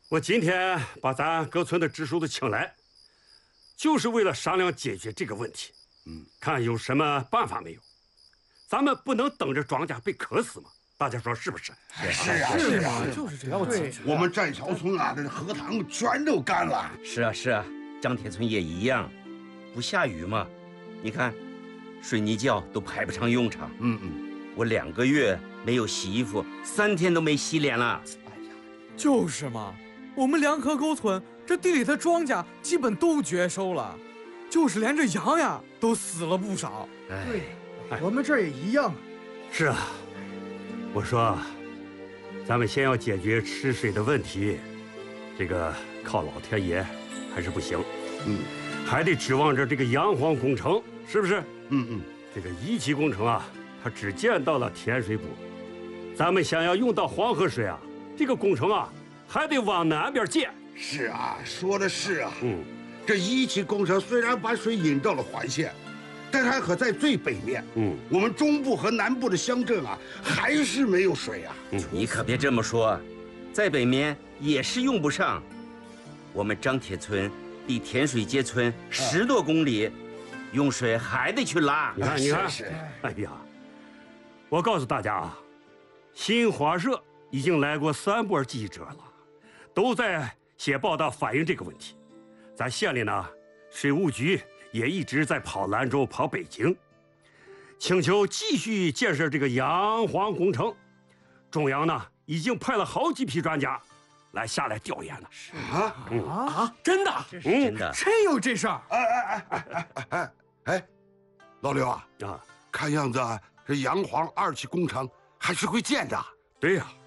我今天把咱各村的支书都请来，就是为了商量解决这个问题。看有什么办法没有？咱们不能等着庄稼被渴死嘛！大家说是不是？ 是啊， 就是这样。对， 我们战桥村啊，这荷塘全都干了。 是啊，张铁村也一样，不下雨嘛，你看，水泥窖都派不上用场。我2个月没有洗衣服，3天都没洗脸了。 哎呀，就是嘛，我们两河沟村这地里的庄稼基本都绝收了，就是连这羊呀都死了不少。 对，我们这儿也一样啊。 是啊，我说，咱们先要解决吃水的问题，这个靠老天爷还是不行。还得指望着这个洋黄工程，是不是？这个1期工程啊，它只建到了天水部，咱们想要用到黄河水啊，这个工程啊还得往南边建。 是啊，说的是啊。这1期工程虽然把水引到了环线，但它可在最北面。我们中部和南部的乡镇啊，还是没有水啊。 你可别这么说，在北面也是用不上。我们张铁村离甜水街村10多公里，用水还得去拉。 你看，哎呀，我告诉大家啊，新华社已经来过3波记者了，都在写报道反映这个问题。咱县里呢，水务局也一直在跑兰州、跑北京，请求继续建设这个洋黄工程。中央呢，已经派了好几批专家下来调研了。 真的？ 真的？ 真有这事儿？ 哎，老刘啊，看样子这洋黄2期工程还是会建的。 对呀，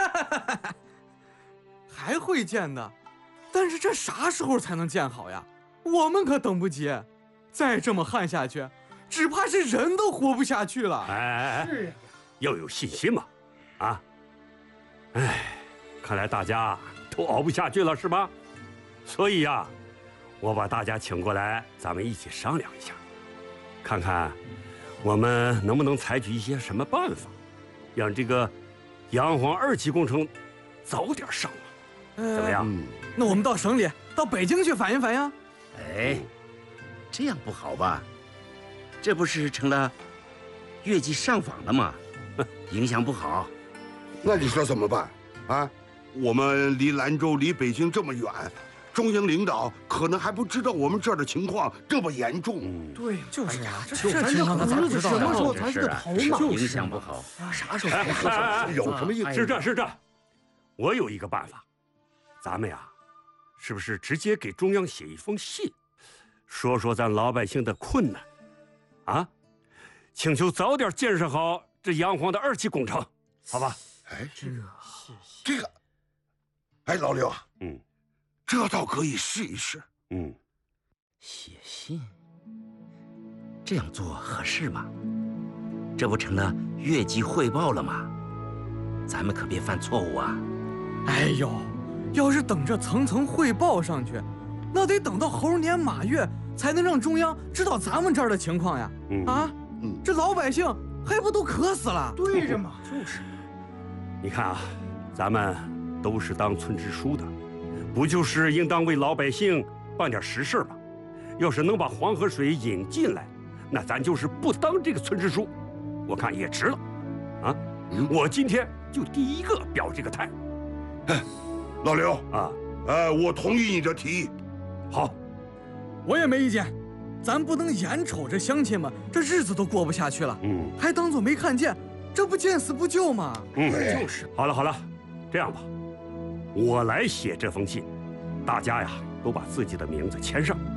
还会建的，但是这啥时候才能建好呀？我们可等不及，再这么旱下去，只怕是人都活不下去了。 是呀， 要有信心嘛！看来大家都熬不下去了，是吧？所以呀，我把大家请过来，咱们一起商量一下，看看我们能不能采取一些什么办法，让这个洋黄2期工程早点上马，怎么样？ 那我们到省里、到北京去反映反映。 哎，这样不好吧？这不是成了越级上访了吗？影响不好。 那你说怎么办啊？我们离兰州、离北京这么远，中央领导可能还不知道我们这儿的情况这么严重。 对， 就是呀， 这情况咱咋知道？什么时候才是个头嘛？ 影响不好。 啥时候才是？ 有什么意思？ 是这，我有一个办法，咱们呀，是不是直接给中央写一封信，说说咱老百姓的困难，请求早点建设好这洋黄的2期工程，好吧？ 这个，老刘啊，这倒可以试一试。 写信，这样做合适吗？这不成了越级汇报了吗？咱们可别犯错误啊！ 哎呦，要是等着层层汇报上去，那得等到猴年马月才能让中央知道咱们这儿的情况呀！这老百姓还不都渴死了？ 对着嘛，就是。 你看啊，咱们都是当村支书的，不就是应当为老百姓办点实事吗？要是能把黄河水引进来，那咱就是不当这个村支书，我看也值了。我今天就第一个表这个态。 老刘我同意你的提议。 好， 我也没意见。咱不能眼瞅着乡亲们这日子都过不下去了，还当作没看见，这不见死不救吗？ 就是。 好了，这样吧，我来写这封信，大家呀都把自己的名字签上，